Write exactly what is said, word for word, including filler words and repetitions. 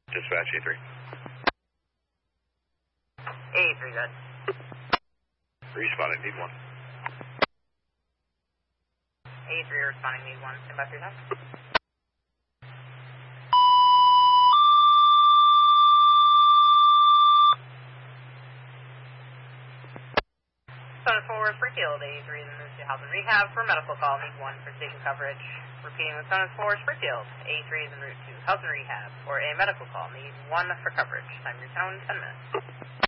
Dispatch A three. A three, good. Responding, need one. A three responding, need one. Stand by three times. Seven four Springfield, A three is moved to House and Rehab for medical call, need one for station coverage. Repeating with seven four Springfield, A three is en route to House and Rehab for a medical call, need one for coverage. Time your tone, ten minutes.